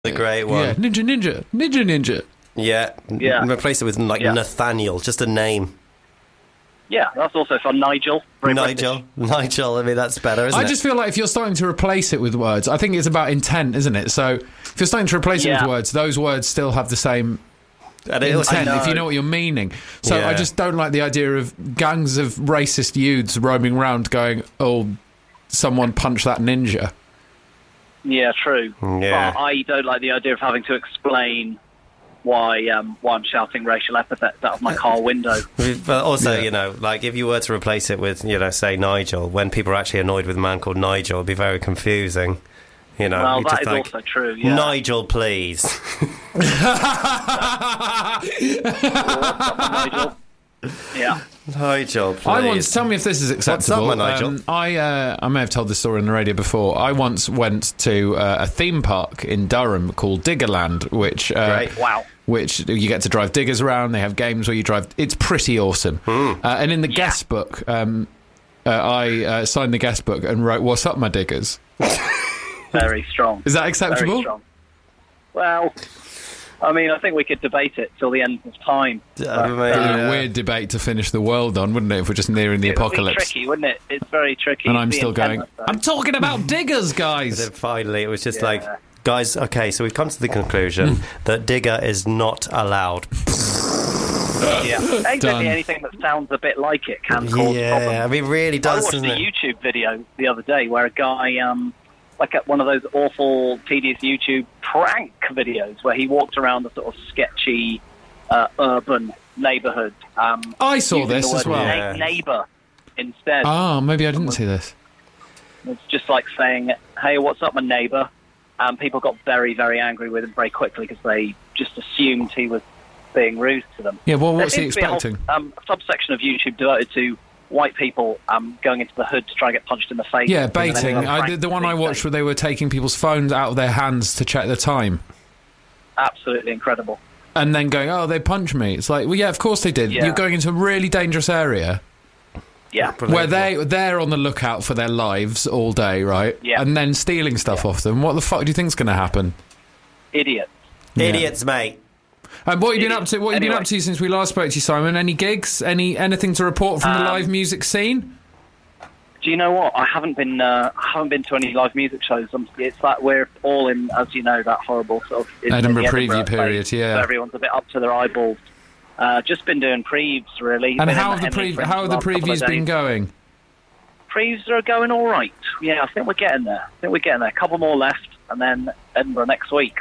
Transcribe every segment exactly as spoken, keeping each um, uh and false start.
The great one. Yeah, Ninja Ninja. Ninja Ninja. Yeah. Yeah. Replace it with, like, yeah. Nathaniel, just a name. Yeah, that's also fun. Nigel. Very Nigel. British. Nigel, I mean, that's better, isn't I it? just feel like if you're starting to replace it with words, I think it's about intent, isn't it? So if you're starting to replace Yeah. it with words, those words still have the same And it also- intent, I if you know. know what you're meaning. So Yeah. I just don't like the idea of gangs of racist youths roaming around going, oh, someone punch that ninja. Yeah, true. Yeah. But I don't like the idea of having to explain why um, why I'm shouting racial epithets out of my car window. But also, Yeah. you know, like, if you were to replace it with, you know, say Nigel, when people are actually annoyed with a man called Nigel, it'd be very confusing. You know, Well, you're that just is like, also true, yeah. Nigel, please. Nigel. Yeah. Nigel, please. I once, tell me if this is acceptable. What's up, my Nigel? Um, I uh, I may have told this story on the radio before. I once went to uh, a theme park in Durham called Diggerland, which uh, Great. Wow. which you get to drive diggers around. They have games where you drive. It's pretty awesome. Uh, and in the guest book, um, uh, I uh, signed the guest book and wrote, "What's up, my diggers?" Very strong. Is that Very acceptable? strong. Well, I mean, I think we could debate it till the end of time. I But, mean, uh, It'd be yeah. a weird debate to finish the world on, wouldn't it? If we're just nearing the it would be apocalypse. tricky, wouldn't it? It's very tricky. And I'm The still going, intent, though. I'm talking about diggers, guys. Then finally, it was just Yeah. like, guys, okay, so we've come to the conclusion that digger is not allowed. Yeah, exactly. Done. Anything that sounds a bit like it can cause Yeah, problems. I mean, really I does, watched doesn't a it? YouTube video the other day where a guy, um, like at one of those awful, tedious YouTube prank videos where he walked around a sort of sketchy, uh, urban neighbourhood. Um, I saw using this the as word well. na- Yeah. neighbour instead. Ah, maybe I didn't see this. It's just like saying, "Hey, what's up, my neighbour?" Um, people got very, very angry with him very quickly because they just assumed he was being rude to them. Yeah, well, There what's he seems to be a whole, expecting? um, subsection of YouTube devoted to white people um, going into the hood to try and get punched in the face. Yeah, And then baiting. they'll I, prank the, the one I things. watched where they were taking people's phones out of their hands to check the time. Absolutely incredible. And then going, oh, they punched me. It's like, well, yeah, of course they did. Yeah. You're going into a really dangerous area Yeah. where they, they're on the lookout for their lives all day, right? Yeah. And then stealing stuff off them. What the fuck do you think's going to happen? Idiot. Idiots, mate. And what have you been Idiot. up to? What have you been Anyway. up to since we last spoke to you, Simon? Any gigs? Any anything to report from the Um, live music scene? Do you know what? I haven't been. Uh, I haven't been to any live music shows. I'm, it's like we're all in, as you know, that horrible sort of in, Edinburgh in the preview Edinburgh period, phase, yeah. So everyone's a bit up to their eyeballs. Uh, just been doing previews, really. And Been how in have the Henley pre- Fringe how have the last couple of previews been days. going? Previews are going all right. Yeah, I think we're getting there. I think we're getting there. A couple more left, and then Edinburgh next week.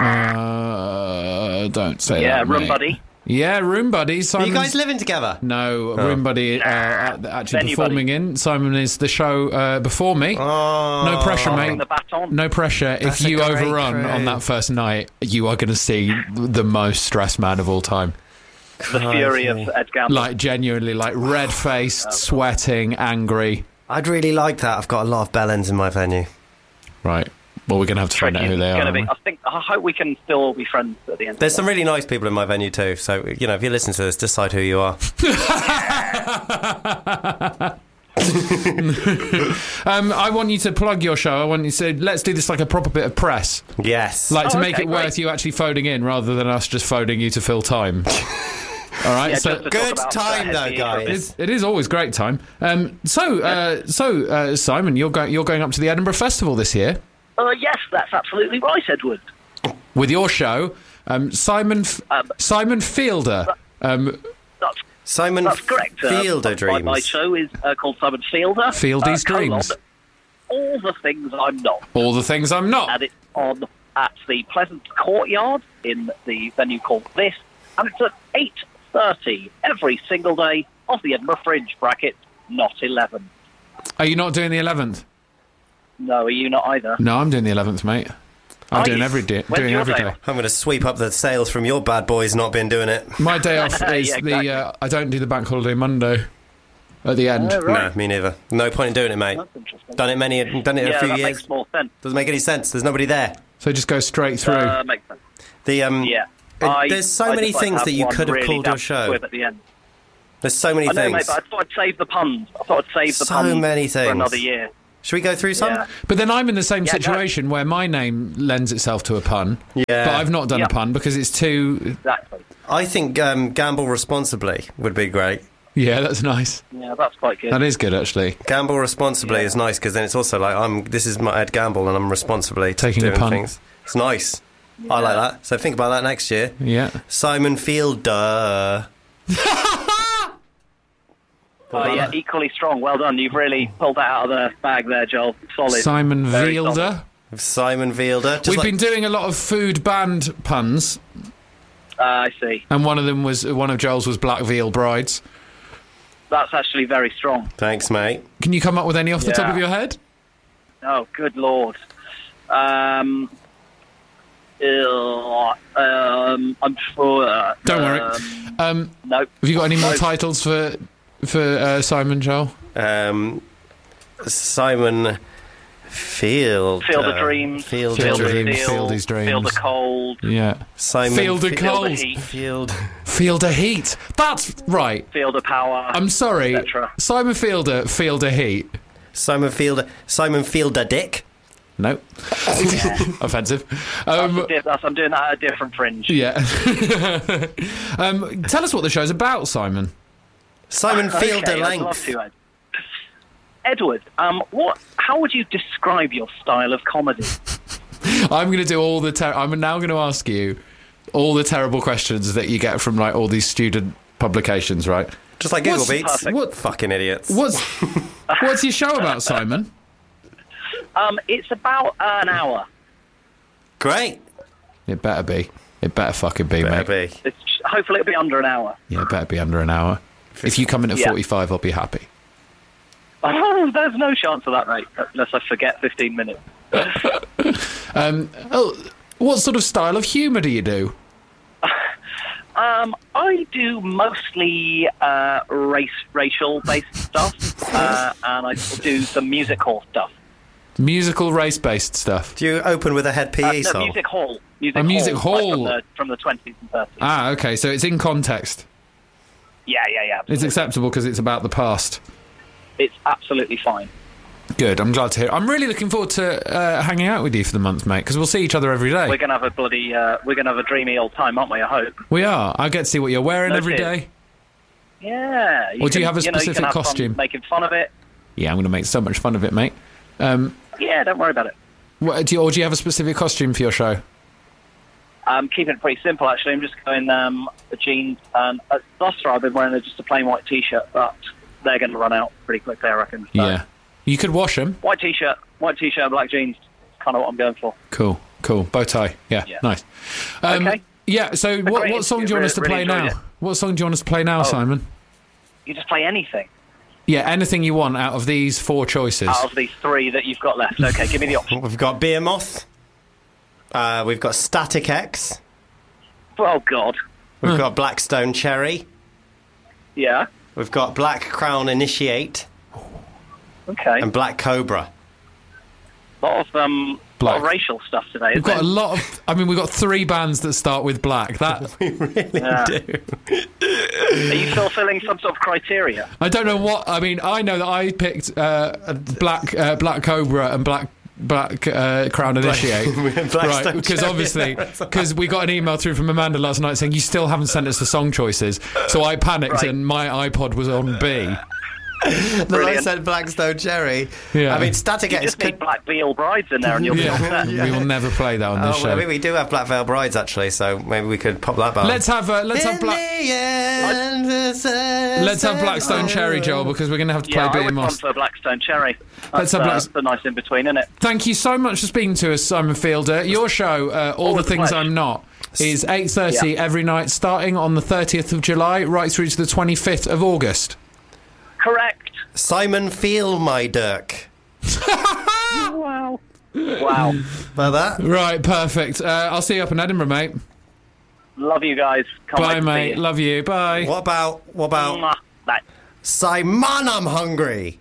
Uh, don't say Yeah, that, Room mate. Buddy. Yeah, Room Buddy. Are Simon's... you guys living together? No, Room Buddy uh, at- actually Venue performing in. Simon is the show uh, before me. Oh. No pressure, Passing mate. the baton. No pressure. That's if a you great overrun crew. on that first night, you are going to see the most stressed man of all time. The fury of Ed Gamble. Like, genuinely, like, red-faced, sweating, angry. I'd really like that. I've got a lot of bellends in my venue. Right. Well, we're going to have to find out Tricky. who they It's are. gonna be, aren't I think. I hope we can still all be friends at the end. There's some really nice people in my venue too, so, you know, if you listen to this, decide who you are. Um, I want you to plug your show. I want you to let's do this like a proper bit of press, Yes. like to Oh, make okay, it worth great. you actually phoning in rather than us just phoning you to fill time. All right, Yeah, so just to good talk about, time, uh, though, Heavy guys. for a bit. it's, it is always great time. Um, so, uh, so uh, Simon, you're going you're going up to the Edinburgh Festival this year Uh, yes, that's absolutely right, Edward. with your show, um, Simon F- Um, Simon Fielder. Um, That's, Simon that's correct. Uh, Fielder my, Dreams. My show is uh, called Simon Fielder. Fieldy's uh, colon, Dreams. All the things I'm not. all the things I'm not. And it's on at the Pleasant Courtyard in the venue called This. And it's at eight thirty every single day of the Edinburgh Fringe, bracket, not eleven. Are you not doing the eleventh? No, are you not either? No, I'm doing the eleventh, mate. I'm Are doing you? every day. When's Doing your every day day. off? I'm going to sweep up the sales from your bad boys not been doing it. My day off Yeah, is exactly. the. Uh, I don't do the bank holiday Monday at the end. Oh, right. No, me neither. No point in doing it, mate. That's interesting. Done it many, done it yeah, a few that years. makes more sense. Doesn't make any sense. There's nobody there. So just go straight through. Uh, makes sense. The um, Yeah. uh, I- there's so I many just like to things have that you one could have really called your damp show. squib at the end. There's so many I know, things. mate, but I thought I'd save the puns. I thought I'd save the So puns many for things. another year. Should we go through some? Yeah. But then I'm in the same Yeah, situation where my name lends itself to a pun. Yeah. But I've not done Yeah. a pun because it's too... Exactly. I think um, gamble responsibly would be great. Yeah, that's nice. Yeah, that's quite good. That is good, actually. Gamble responsibly Yeah. is nice because then it's also like I'm. This is my Ed Gamble, and I'm responsibly Taking a doing punt. things. It's nice. I like that. So think about that next year. Yeah. Simon Fielder. Oh, yeah, equally strong. Well done. You've really pulled that out of the bag there, Joel. Solid. Simon Very Vielder. solid. Simon Fielder. Just We've like- been doing a lot of food band puns, Uh, I see. and one of them was one of Joel's was Black Veal Brides. That's actually very strong. Thanks, mate. Can you come up with any off the top Yeah. of your head? Oh, good lord. Um, uh, um, I'm sure. Uh, Don't worry. Um, Um, nope. have you got any more No. titles for for uh, Simon, Joel? Um, Simon Field. Field of Dreams. Field, Field Field of of Dreams, Steel. Field of Dreams. Field of Cold. Yeah. Simon Field of Fi- Cold. Field of Heat. Field. Field of Heat. That's right. Field of Power. I'm sorry. et cetera. Simon Fielder, Field of Heat. Simon Fielder. Simon Fielder Dick. No. Offensive. Um, That's, that's, I'm doing that at a different fringe. yeah. um, tell us what the show's about, Simon. Simon Fielder okay, I'd love Length. to, Ed. Edward, um, what? How would you describe your style of comedy? I'm going to do all the. Ter- I'm now going to ask you all the terrible questions that you get from like all these student publications, right? Just like Google What's- Beats. perfect. What fucking idiots? What's What's your show about, Simon? Um, it's about an hour. Great. It better be. It better fucking be, Better mate. be. It's, hopefully, it'll be under an hour. Yeah, it better be under an hour. If you come in at Yeah. forty-five, I'll be happy. Oh, there's no chance of that, mate, unless I forget fifteen minutes. Um, oh, what sort of style of humour do you do? Um, I do mostly uh, race, racial-based stuff, uh, and I do some music hall stuff. Musical race-based stuff. Do you open with a head P E Uh, no, song? music hall. Music A music like hall. from the from the twenties and thirties. Ah, okay, so it's in context. Yeah, yeah, yeah. It's acceptable because it's about the past. It's absolutely fine. Good, I'm glad to hear. I'm really looking forward to uh, hanging out with you for the month, mate, because we'll see each other every day. We're gonna have a bloody, uh, we're gonna have a dreamy old time, aren't we? I hope. We are. I get to see what you're wearing No every fear. day. Yeah. Or do you can- have a know, you specific can have fun costume? making fun of it. Yeah, I'm going to make so much fun of it, mate. Um, Yeah, don't worry about it. what, do you, or do you have a specific costume for your show? I'm keeping it pretty simple, actually. I'm just going um, the jeans and uh, thus far I've been wearing just a plain white t-shirt, but they're going to run out pretty quickly, I reckon. So, Yeah. You could wash them. White t-shirt, white t-shirt, black jeans. Kind of what I'm going for. Cool, cool. Bow tie. Yeah, Yeah. nice. Um, Okay. Yeah, so what, great what song do interview. you want us to Really play enjoyed now? it. What song do you want us to play now, Oh. Simon? You just play anything Yeah, anything you want out of these four choices. out of these three that you've got left. Okay, give me the option. We've got Behemoth. Uh, we've got Static X. Oh, God. We've Huh. got Blackstone Cherry. Yeah. We've got Black Crown Initiate Okay. and Black Cobra. A lot of, um, Black. lot of racial stuff today, We've isn't got it? a lot of. I mean, we've got three bands that start with black. That We really Yeah. do. Are you fulfilling some sort of criteria? I don't know what. I mean, I know that I picked uh, black, uh, Black Cobra and black. Black uh, Crown Initiate, Blackstone right? Because Cherry. obviously, because we got an email through from Amanda last night saying you still haven't sent us the song choices. So I panicked Right. and my iPod was on B. Then I Brilliant. said Blackstone Cherry. Yeah. I mean, Static You X just need could... Black Veal Brides in there and you'll be all Yeah. set. We will never play that on this Oh, show. I mean, we do have Black Veil Brides, actually, so maybe we could pop that back. Let's have uh, let's have In black. the end, Let's have Blackstone Cherry, Joel, because we're going to have to play Yeah, a bit I of would gone Moss. for Blackstone Cherry. Let's That's, have uh, Black- that's the nice in between, isn't it? Thank you so much for speaking to us, Simon Fielder. Your show, uh, All the Always a Things pleasure. I'm Not, is eight thirty Yeah. every night, starting on the thirtieth of July, right through to the twenty-fifth of August. Correct. Simon Feel My Dirk. Wow. Wow. By that? Right, perfect. Uh, I'll see you up in Edinburgh, mate. Love you guys. Can't wait Bye, to see mate. you. Love you. Bye. What about, what about Mwah. Bye. Simon, I'm hungry?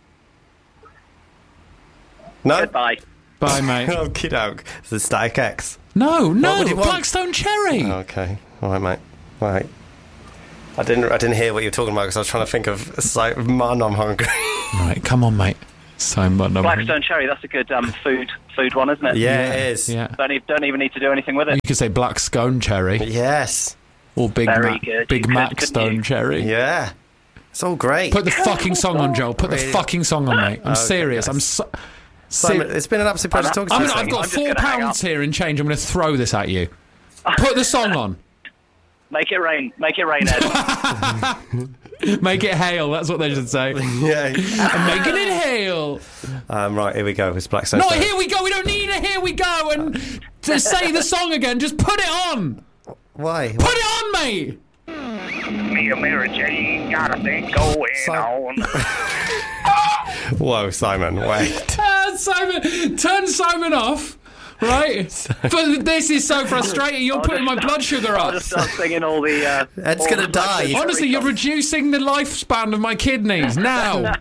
No? Goodbye. Bye, mate. Oh, kiddo. It's the Static X. No, no, would you want? Blackstone Cherry. Okay. All right, mate. All right. I didn't, I didn't hear what you were talking about because I was trying to think of Simon, I'm hungry. Right, come on, mate. Simon. Blackstone Cherry, that's a good um, food food one, isn't it? Yeah, Yeah, it is. Yeah. Don't, e- don't even need to do anything with it. You could say black scone cherry Yes. or Big Very Mac, good. Big You Mac could, couldn't Stone you? cherry. Yeah. It's all great. Put the fucking song on, Joel. Put the Really? fucking song on, mate. I'm Okay, serious. guys. I'm so... Simon, ser- it's been an absolute pleasure I'm- talking to I'm you. gonna, I've Simon. got I'm just four gonna hang pounds up. here in change. I'm going to throw this at you. Put the song on. Make it rain. Make it rain, Ed. Make it hail. That's what they should say. Yeah. I'm making it hail. Um, right, here we go. It's Blackstone. No, Cherry. here we go. We don't need a here we go. And to say the song again, just put it on. Why? Put it on, mate. Me and Mary Jane got a thing going Si- on. Whoa, Simon, wait. Ah, Simon, turn Simon off. Right? But this is so frustrating. You're I'll putting just- my blood sugar I'll up. just start singing all the... Uh, Ed's all gonna the die. Blackstone Cherry Honestly, you're songs. reducing the lifespan of my kidneys now.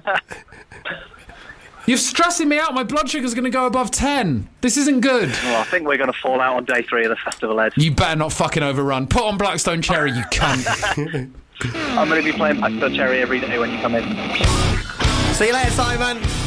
You're stressing me out. My blood sugar's going to go above ten. This isn't good. Well, I think we're going to fall out on day three of the festival, Ed. You better not fucking overrun. Put on Blackstone Cherry, you cunt. I'm going to be playing Blackstone Cherry every day when you come in. See you later, Simon.